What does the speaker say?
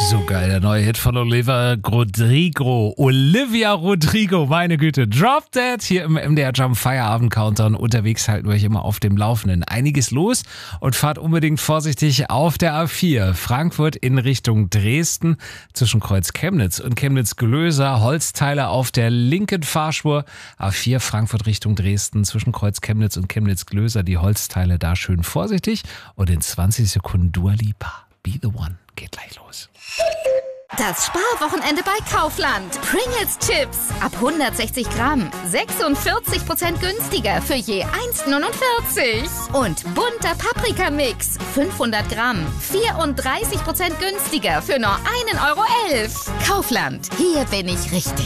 So geil, der neue Hit von Olivia Rodrigo, meine Güte. Drop Dead hier im MDR Jump Feierabend Countdown. Unterwegs halten wir euch immer auf dem Laufenden. Einiges los und fahrt unbedingt vorsichtig auf der A4. Frankfurt in Richtung Dresden zwischen Kreuz Chemnitz und Chemnitz-Glöser. Holzteile auf der linken Fahrspur. A4 Frankfurt Richtung Dresden zwischen Kreuz Chemnitz und Chemnitz-Glöser. Die Holzteile da schön vorsichtig. Und in 20 Sekunden Dua Lipa. Be the One. Geht gleich los. Das Sparwochenende bei Kaufland. Pringles Chips ab 160 Gramm. 46% günstiger für je 1,49. Und bunter Paprikamix. 500 Gramm. 34% günstiger für nur 1,11 Euro. Kaufland. Hier bin ich richtig.